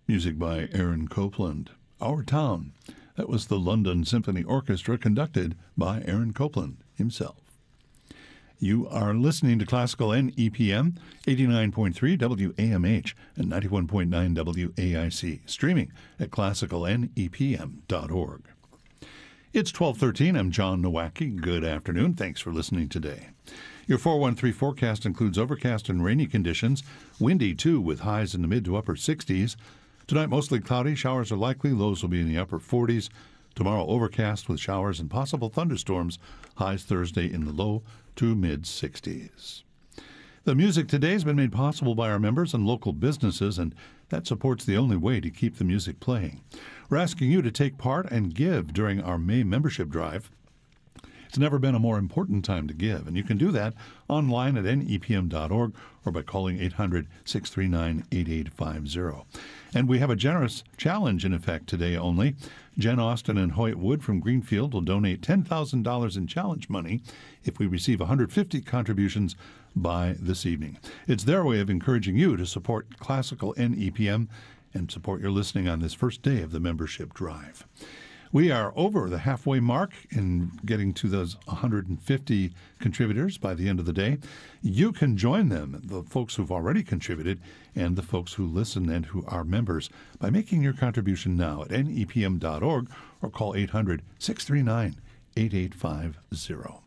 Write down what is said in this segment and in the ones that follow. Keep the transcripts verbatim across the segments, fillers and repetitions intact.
Music by Aaron Copland. Our Town. That was the London Symphony Orchestra, conducted by Aaron Copland himself. You are listening to Classical N E P M, eighty-nine point three W A M H and ninety-one point nine W A I C, streaming at classical n e p m dot org. It's twelve thirteen. I'm John Nowacki. Good afternoon. Thanks for listening today. Your four one three forecast includes overcast and rainy conditions, windy too, with highs in the mid to upper sixties. Tonight, mostly cloudy. Showers are likely. Lows will be in the upper forties. Tomorrow, overcast with showers and possible thunderstorms. Highs Thursday in the low to mid sixties. The music today has been made possible by our members and local businesses, and that supports the only way to keep the music playing. We're asking you to take part and give during our May membership drive. It's never been a more important time to give, and you can do that online at n e p m dot org or by calling eight hundred, six three nine, eight eight five zero. And we have a generous challenge in effect today only. Jen Austin and Hoyt Wood from Greenfield will donate ten thousand dollars in challenge money if we receive one hundred fifty contributions by this evening. It's their way of encouraging you to support Classical N E P M and support your listening on this first day of the membership drive. We are over the halfway mark in getting to those one hundred fifty contributors by the end of the day. You can join them, the folks who've already contributed and the folks who listen and who are members, by making your contribution now at n e p m dot org or call eight hundred, six three nine, eight eight five zero.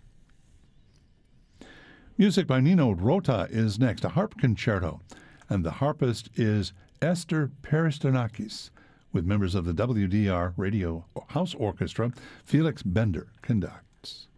Music by Nino Rota is next, a harp concerto, and the harpist is Esther Peristonakis, with members of the W D R Radio House Orchestra. Felix Bender conducts.